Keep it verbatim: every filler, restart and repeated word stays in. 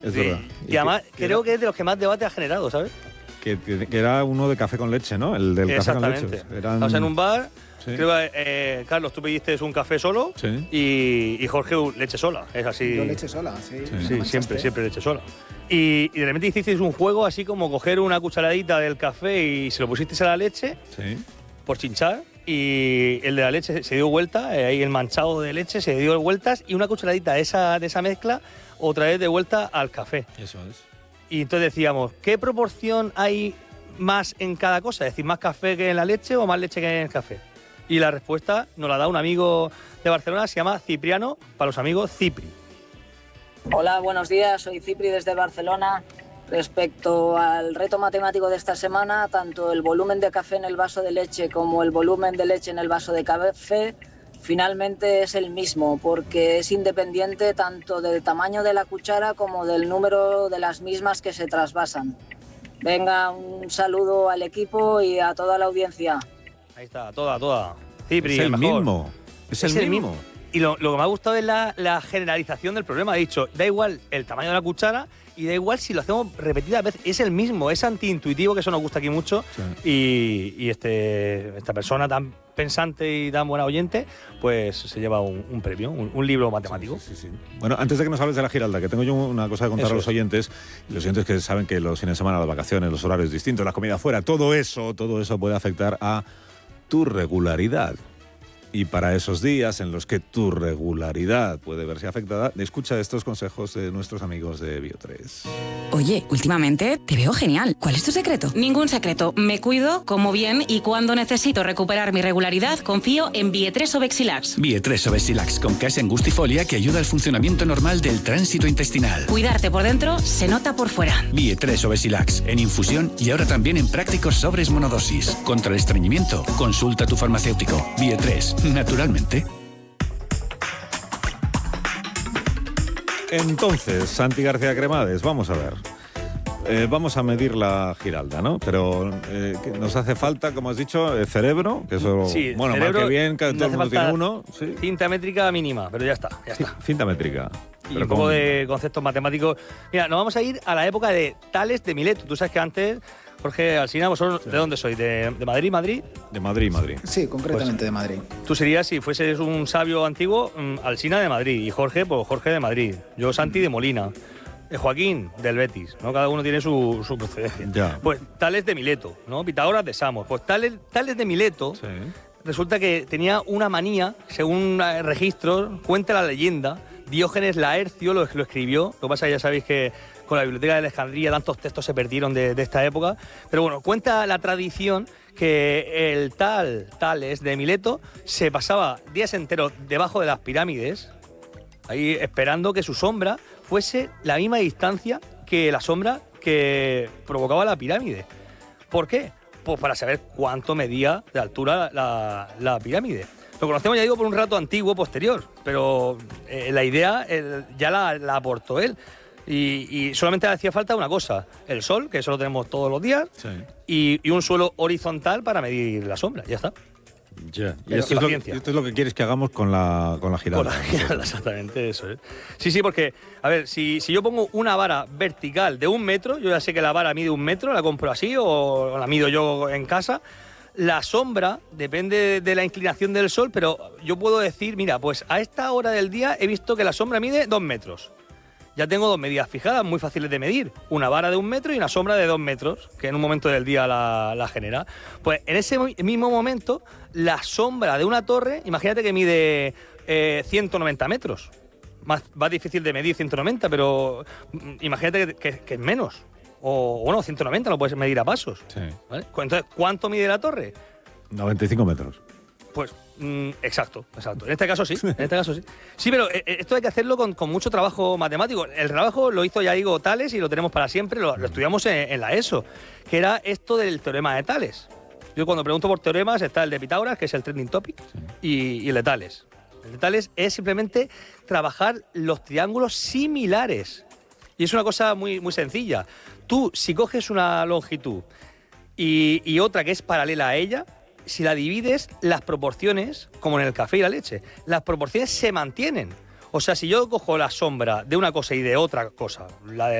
Es sí. verdad. Y, y además que, creo que, que es de los que más debate ha generado, ¿sabes? Que, que, que era uno de café con leche, ¿no? El del café con leche. Eran... Estamos en un bar, sí. creo que, eh, Carlos, tú pediste un café solo sí. y, y Jorge leche sola, es así. Yo leche sola, sí. Sí, sí siempre, siempre leche sola. Y, y de repente hicisteis un juego así como coger una cucharadita del café y se lo pusisteis a la leche sí. por chinchar. Y el de la leche se dio vuelta, eh, ahí el manchado de leche se dio vueltas y una cucharadita de esa, de esa mezcla otra vez de vuelta al café. Eso es. Y entonces decíamos, ¿qué proporción hay más en cada cosa? Es decir, ¿más café que en la leche o más leche que en el café? Y la respuesta nos la da un amigo de Barcelona, se llama Cipriano, para los amigos Cipri. Hola, buenos días, soy Cipri desde Barcelona. Respecto al reto matemático de esta semana, tanto el volumen de café en el vaso de leche como el volumen de leche en el vaso de café finalmente es el mismo, porque es independiente tanto del tamaño de la cuchara como del número de las mismas que se trasvasan. Venga, un saludo al equipo y a toda la audiencia. Ahí está, toda, toda. Cipri, es el, el mismo. Es, es el, el mismo. mismo. Y lo, lo que me ha gustado es la, la generalización del problema. Ha dicho, da igual el tamaño de la cuchara y da igual si lo hacemos repetidas veces. Es el mismo, es antiintuitivo, que eso nos gusta aquí mucho. Sí. Y, y este, esta persona tan pensante y tan buena oyente, pues se lleva un, un premio, un, un libro matemático. Sí, sí, sí, sí. Bueno, antes de que nos hables de la Giralda, que tengo yo una cosa que contar eso a los oyentes. Es. Los oyentes que saben que los fines de semana, las vacaciones, los horarios distintos, la comida fuera, todo eso, todo eso puede afectar a tu regularidad. Y para esos días en los que tu regularidad puede verse afectada, escucha estos consejos de nuestros amigos de Bio tres. Oye, últimamente te veo genial. ¿Cuál es tu secreto? Ningún secreto. Me cuido, como bien y cuando necesito recuperar mi regularidad, confío en Bio tres Obexilax. Bio tres Obexilax con casa angustifolia que ayuda al funcionamiento normal del tránsito intestinal. Cuidarte por dentro se nota por fuera. Bio tres Obexilax en infusión y ahora también en prácticos sobres monodosis. Contra el estreñimiento, consulta a tu farmacéutico. Bio tres. Naturalmente. Entonces, Santi García Cremades, vamos a ver. Eh, vamos a medir la Giralda, ¿no? Pero eh, nos hace falta, como has dicho, el cerebro, que eso, sí, bueno, cerebro, más que bien, que todo el mundo tiene uno. ¿Sí? Cinta métrica mínima, pero ya está, ya está. Cinta métrica. Y un poco de conceptos matemáticos. Mira, nos vamos a ir a la época de Tales de Mileto. Tú sabes que antes, Jorge Alsina, ¿vosotros sí. de dónde sois? ¿De, de Madrid, Madrid? De Madrid, Madrid. Sí, concretamente pues, de Madrid. Tú serías, si fueses un sabio antiguo, Alsina de Madrid. Y Jorge, pues Jorge de Madrid. Yo, Santi, de Molina. Joaquín, del Betis, ¿no? Cada uno tiene su, su procedencia. Ya. Pues Tales de Mileto, ¿no? Pitágoras de Samos. Pues Tales, Tales de Mileto, sí. resulta que tenía una manía, según registros, cuenta la leyenda, Diógenes Laercio lo, lo escribió. Lo que pasa es que ya sabéis que con la Biblioteca de Alejandría tantos textos se perdieron de, de esta época. Pero bueno, cuenta la tradición que el tal Tales de Mileto se pasaba días enteros debajo de las pirámides, ahí esperando que su sombra fuese la misma distancia que la sombra que provocaba la pirámide. ¿Por qué? Pues para saber cuánto medía de altura la, la pirámide. Lo conocemos, ya digo, por un rato antiguo, posterior, pero eh, la idea eh, ya la, la aportó él. Y, y solamente le hacía falta una cosa, el sol, que eso lo tenemos todos los días, sí. y, y un suelo horizontal para medir la sombra, ya está. Ya. Y esto es, lo, esto es lo que quieres que hagamos con la, con la Giralda. Con la Giralda, exactamente, eso es. Sí, sí, porque, a ver, si, si yo pongo una vara vertical de un metro, yo ya sé que la vara mide un metro, la compro así o, o la mido yo en casa. La sombra depende de la inclinación del sol, pero yo puedo decir, mira, pues a esta hora del día he visto que la sombra mide dos metros. Ya tengo dos medidas fijadas, muy fáciles de medir. Una vara de un metro y una sombra de dos metros, que en un momento del día la, la genera. Pues en ese mismo momento, la sombra de una torre, imagínate que mide eh, ciento noventa metros. Más, más difícil de medir ciento noventa, pero imagínate que, que, que es menos. O bueno, ciento noventa lo puedes medir a pasos. Sí. ¿Vale? Entonces, ¿cuánto mide la torre? noventa y cinco metros. Pues, mm, exacto, exacto. En este caso sí, en este caso sí. Sí, pero eh, esto hay que hacerlo con, con mucho trabajo matemático. El trabajo lo hizo, ya digo, Tales y lo tenemos para siempre, lo, lo estudiamos en, en la ESO, que era esto del teorema de Tales. Yo cuando pregunto por teoremas está el de Pitágoras, que es el trending topic, sí. y, y el de Tales. El de Tales es simplemente trabajar los triángulos similares. Y es una cosa muy, muy sencilla. Tú, si coges una longitud y, y otra que es paralela a ella, si la divides, las proporciones, como en el café y la leche, las proporciones se mantienen. O sea, si yo cojo la sombra de una cosa y de otra cosa, la de